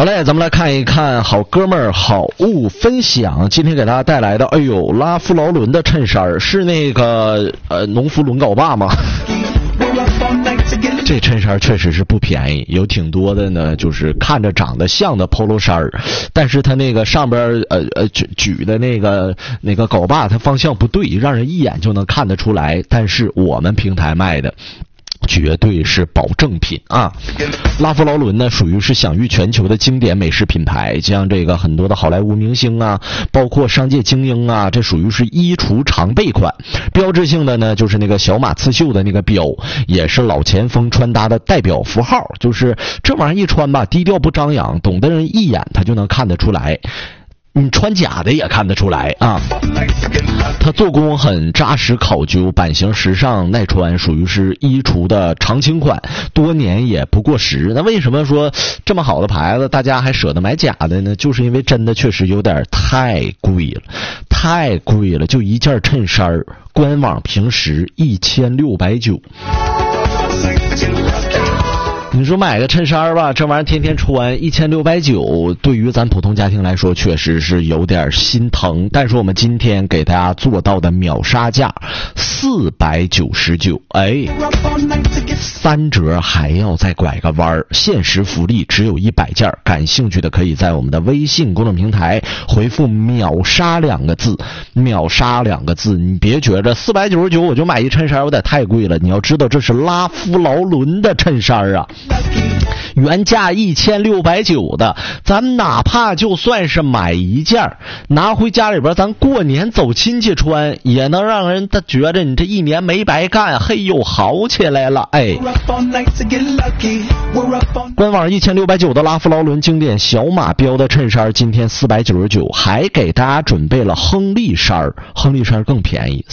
好嘞，咱们来看一看好哥们儿好物分享。今天给大家带来的，拉夫劳伦的衬衫是那个农夫伦镐把吗？这衬衫确实是不便宜，有挺多的呢，就是看着长得像的 polo 衫，但是它那个上边举的那个镐把，它方向不对，让人一眼就能看得出来。但是我们平台卖的绝对是保证品啊！拉夫劳伦呢，属于是享誉全球的经典美式品牌，像这个很多的好莱坞明星啊，包括商界精英啊，这属于是衣橱常备款。标志性的呢，就是那个小马刺绣的那个标，也是老前锋穿搭的代表符号。就是这玩意儿一穿吧，低调不张扬，懂的人一眼他就能看得出来。你穿假的也看得出来啊！它做工很扎实考究，版型时尚耐穿，属于是衣橱的常青款，多年也不过时。那为什么说这么好的牌子大家还舍得买假的呢？就是因为真的确实有点太贵了，就一件衬衫，官网平时1690。你说买个衬衫吧，这玩意儿天天穿1690，对于咱普通家庭来说确实是有点心疼。但是我们今天给大家做到的秒杀价499，三折还要再拐个弯儿，限时福利只有100件，感兴趣的可以在我们的微信公众平台回复秒杀2个字，秒杀2个字。你别觉着499我就买一衬衫有点太贵了，你要知道这是拉夫劳伦的衬衫啊，原价1690的，咱哪怕就算是买一件拿回家里边，咱过年走亲戚穿，也能让人觉得你这一年没白干，嘿呦好起来了。官网1690的拉夫劳伦经典小马标的衬衫，今天499，还给大家准备了亨利衫更便宜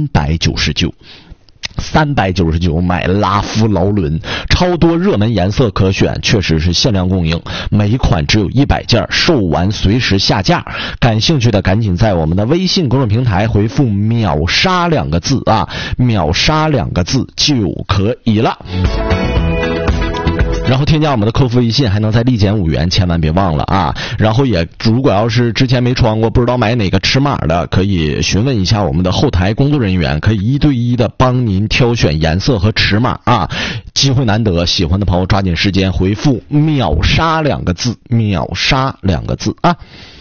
，399买拉夫劳伦，超多热门颜色可选，确实是限量供应，每款只有100件，售完随时下架。感兴趣的赶紧在我们的微信公众平台回复秒杀2个字啊，秒杀2个字就可以了。然后添加我们的客服微信，还能再立减5元，千万别忘了啊！然后也如果要是之前没穿过，不知道买哪个尺码的，可以询问一下我们的后台工作人员，可以1对1的帮您挑选颜色和尺码啊！机会难得，喜欢的朋友抓紧时间回复秒杀2个字，秒杀2个字啊！